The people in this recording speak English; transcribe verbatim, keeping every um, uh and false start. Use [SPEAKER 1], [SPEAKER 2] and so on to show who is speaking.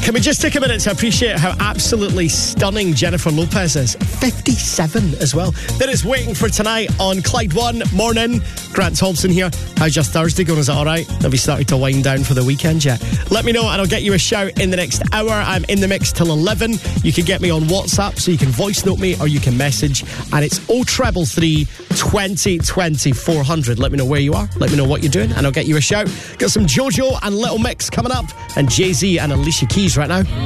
[SPEAKER 1] Can we just take a minute to appreciate how absolutely stunning Jennifer Lopez is? fifty-seven as well. That is waiting for tonight on Clyde One. Morning. Grant Thompson here. How's your Thursday going? Is it all right? Have you started to wind down for the weekend yet? Let me know and I'll get you a shout in the next hour. I'm in the mix till eleven. You can get me on WhatsApp, so you can voice note me or you can message. And it's oh three three, twenty, twenty, four hundred. Let me know where you are. Let me know what you're doing and I'll get you a shout. Got some JoJo and Little Mix coming up and Jay-Z and Alicia Keys right now.